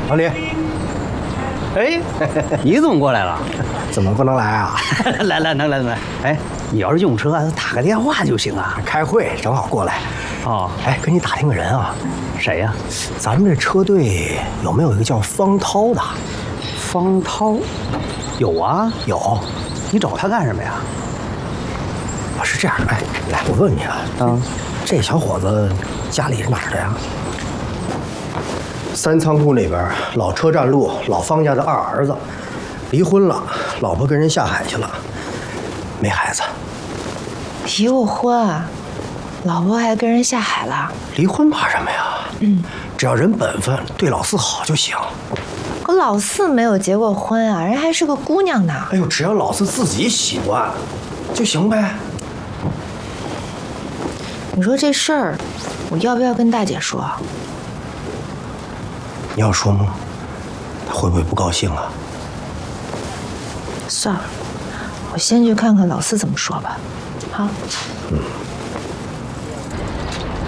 老李， 哎，你怎么过来了？ 怎么不能来啊？ 能来。哎，你要是用车，打个电话就行啊。 开会正好过来。 哦， 哎，跟你打听个人啊。 谁呀？ 咱们这车队有没有一个叫方涛的？ 方涛，有啊， 有。 你找他干什么呀？ 是这样，哎，来，我问你啊，这小伙子家里是哪儿的呀？三仓库那边老车站路老方家的二儿子，离婚了，老婆跟人下海去了，没孩子。 离过婚，老婆还跟人下海了？ 离婚怕什么呀？只要人本分，对老四好就行。 可老四没有结过婚啊，人还是个姑娘呢。 哎呦，只要老四自己喜欢就行呗。 你说这事儿，我要不要跟大姐说？ 你要说吗？他会不会不高兴啊？ 算了，我先去看看老四怎么说吧。好。